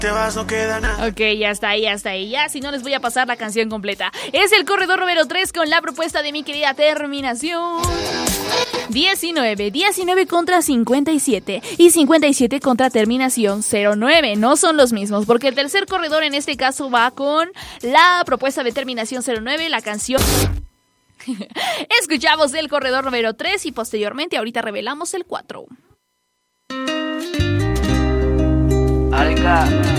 Te vas, no queda nada. Ok, ya está ahí. Ya, si no les voy a pasar la canción completa. Es el corredor número 3 con la propuesta de mi querida Terminación. 19 contra 57 y 57 contra Terminación 09. No son los mismos, porque el tercer corredor en este caso va con la propuesta de Terminación 09, la canción. Escuchamos el corredor número 3 y posteriormente ahorita revelamos el 4. Arenga.